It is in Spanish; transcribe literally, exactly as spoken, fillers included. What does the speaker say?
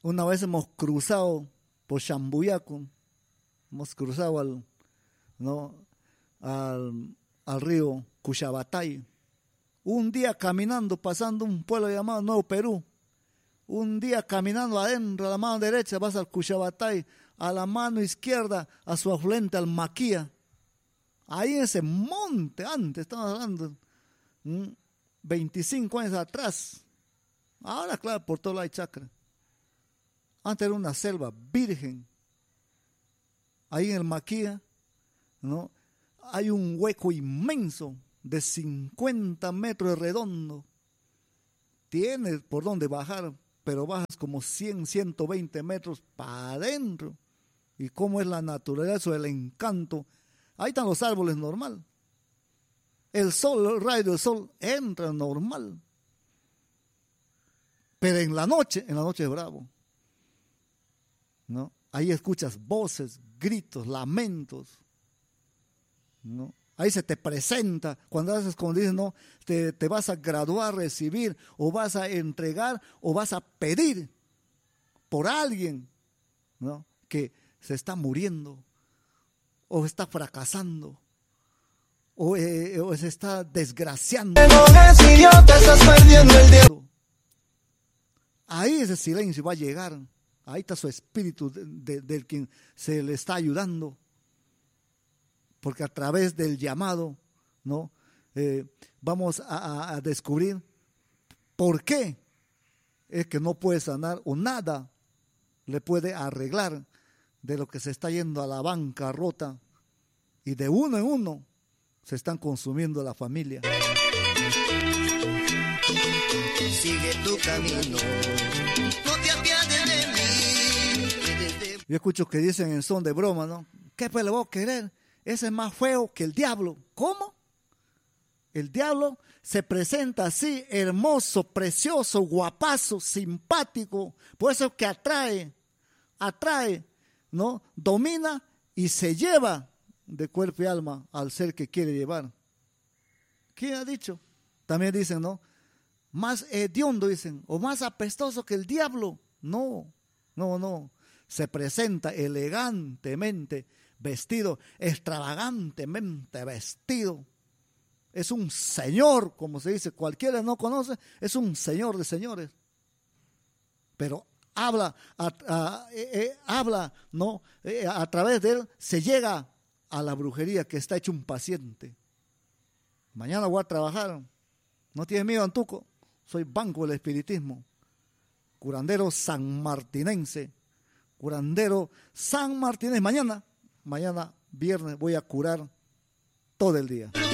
Una vez hemos cruzado por Chambuyaco, hemos cruzado al, ¿no? al, al río Cuchabatay. Un día caminando, pasando un pueblo llamado Nuevo Perú. Un día caminando adentro, a la mano derecha vas al Cuchabatay, a la mano izquierda a su afluente, al Maquía. Ahí en ese monte, antes, estamos hablando, veinticinco años atrás. Ahora, claro, por todo lado hay chacra. Antes era una selva virgen. Ahí en el Maquía, ¿no? Hay un hueco inmenso de cincuenta metros de redondo. Tienes por dónde bajar, pero bajas como cien, ciento veinte metros para adentro. Y cómo es la naturaleza, el encanto. Ahí están los árboles normal. El sol, el rayo del sol entra normal. Pero en la noche, en la noche es bravo, ¿no? Ahí escuchas voces, gritos, lamentos, ¿no? Ahí se te presenta, cuando haces como dicen, no, te, te vas a graduar, recibir, o vas a entregar, o vas a pedir por alguien, ¿no? Que se está muriendo, o está fracasando, o, eh, o se está desgraciando. Idiota, estás perdiendo el tiempo. Ahí ese silencio va a llegar. Ahí está su espíritu del de, de quien se le está ayudando. Porque a través del llamado, ¿no? Eh, vamos a, a descubrir por qué es que no puede sanar o nada le puede arreglar de lo que se está yendo a la bancarrota, y de uno en uno se están consumiendo la familia. Sigue tu camino, no te apiades de mí. Yo escucho que dicen en son de broma, ¿no? ¿Qué pues le voy a querer? Ese es más feo que el diablo. ¿Cómo? El diablo se presenta así, hermoso, precioso, guapazo, simpático. Por eso es que atrae, atrae, ¿no? Domina y se lleva de cuerpo y alma al ser que quiere llevar. ¿Quién ha dicho? También dicen, ¿no? Más hediondo, dicen, o más apestoso que el diablo. No, no, no. Se presenta elegantemente vestido, extravagantemente vestido. Es un señor, como se dice, cualquiera no conoce, es un señor de señores. Pero habla, a, a, eh, eh, habla, no, eh, a través de él se llega a la brujería, que está hecho un paciente. Mañana voy a trabajar. ¿No tienes miedo, Antuco? Soy banco del espiritismo. Curandero sanmartinense. Curandero sanmartinense. Mañana, mañana viernes voy a curar todo el día.